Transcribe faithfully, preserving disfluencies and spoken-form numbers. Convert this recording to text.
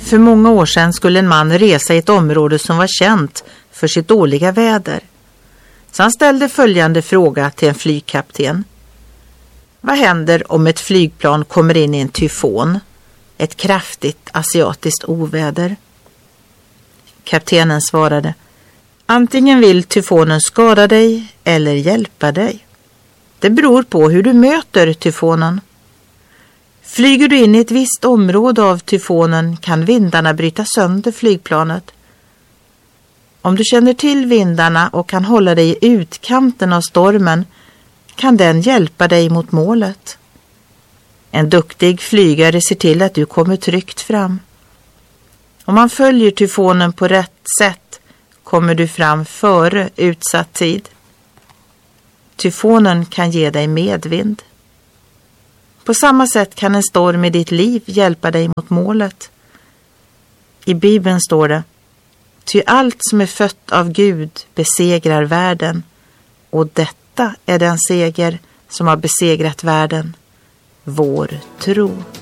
För många år sedan skulle en man resa i ett område som var känt för sitt dåliga väder. Så han ställde följande fråga till en flygkapten. Vad händer om ett flygplan kommer in i en tyfon, ett kraftigt asiatiskt oväder? Kaptenen svarade, antingen vill tyfonen skada dig eller hjälpa dig. Det beror på hur du möter tyfonen. Flyger du in i ett visst område av tyfonen kan vindarna bryta sönder flygplanet. Om du känner till vindarna och kan hålla dig i utkanten av stormen kan den hjälpa dig mot målet. En duktig flygare ser till att du kommer tryggt fram. Om man följer tyfonen på rätt sätt kommer du fram före utsatt tid. Tyfonen kan ge dig medvind. På samma sätt kan en storm i ditt liv hjälpa dig mot målet. I Bibeln står det, ty allt som är fött av Gud besegrar världen, och detta är den seger som har besegrat världen, vår tro.